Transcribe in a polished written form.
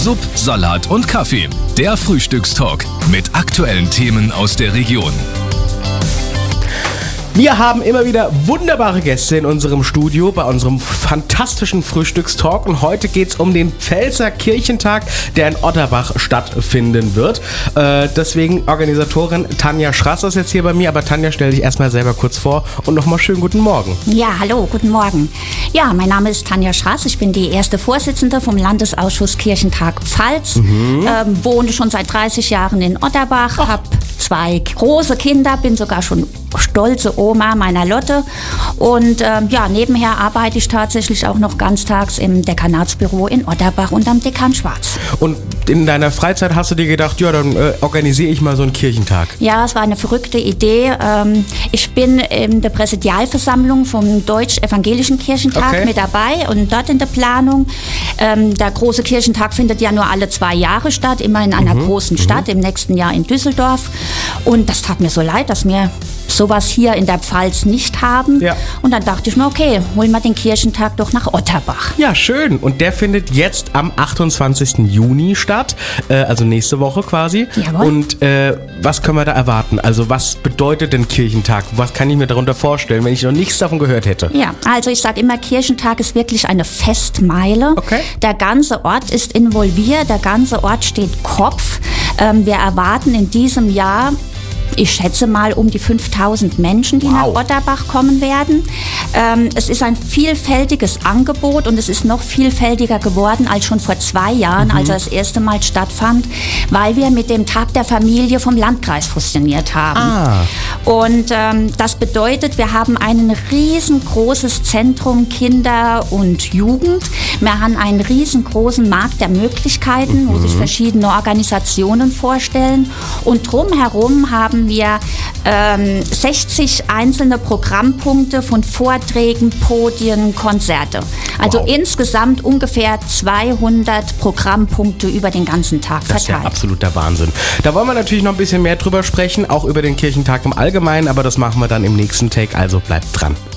Sub, Salat und Kaffee. Der Frühstückstalk mit aktuellen Themen aus der Region. Wir haben immer wieder wunderbare Gäste in unserem Studio bei unserem fantastischen Frühstückstalk und heute geht es um den Pfälzer Kirchentag, der in Otterbach stattfinden wird. Deswegen Organisatorin Tanja Schrasser ist jetzt hier bei mir, aber Tanja, stell dich erstmal selber kurz vor und nochmal schönen guten Morgen. Ja, hallo, guten Morgen. Ja, mein Name ist Tanja Schrass, ich bin die erste Vorsitzende vom Landesausschuss Kirchentag Pfalz, wohne schon seit 30 Jahren in Otterbach, habe 2 große Kinder, bin sogar schon stolze Oma meiner Lotte und nebenher arbeite ich tatsächlich auch noch ganztags im Dekanatsbüro in Otterbach und am Dekan Schwarz. Und in deiner Freizeit hast du dir gedacht, ja, dann organisiere ich mal so einen Kirchentag. Ja, es war eine verrückte Idee. Ich bin in der Präsidialversammlung vom Deutsch-Evangelischen Kirchentag mit dabei und dort in der Planung. Der große Kirchentag findet ja nur alle 2 Jahre statt, immer in einer großen Stadt, im nächsten Jahr in Düsseldorf. Und das tat mir so leid, dass wir sowas hier in der Pfalz nicht haben. Ja. Und dann dachte ich mir, okay, holen wir den Kirchentag doch nach Otterbach. Ja, schön. Und der findet jetzt am 28. Juni statt, also nächste Woche quasi. Jawohl. Und was können wir da erwarten? Also was bedeutet denn Kirchentag? Was kann ich mir darunter vorstellen, wenn ich noch nichts davon gehört hätte? Ja, also ich sage immer, Kirchentag ist wirklich eine Festmeile. Okay. Der ganze Ort ist involviert, der ganze Ort steht Kopf. Wir erwarten in diesem Jahr, ich schätze mal um die 5000 Menschen, die nach Otterbach kommen werden. Es ist ein vielfältiges Angebot und es ist noch vielfältiger geworden als schon vor 2 Jahren, als das erste Mal stattfand, weil wir mit dem Tag der Familie vom Landkreis fusioniert haben. Und das bedeutet, wir haben ein riesengroßes Zentrum Kinder und Jugend. Wir haben einen riesengroßen Markt der Möglichkeiten, wo sich verschiedene Organisationen vorstellen. Und drumherum haben wir 60 einzelne Programmpunkte von Vorträgen, Podien, Konzerte. Also insgesamt ungefähr 200 Programmpunkte über den ganzen Tag verteilt. Das ist ja absoluter Wahnsinn. Da wollen wir natürlich noch ein bisschen mehr drüber sprechen, auch über den Kirchentag im Allgemeinen, aber das machen wir dann im nächsten Take, also bleibt dran.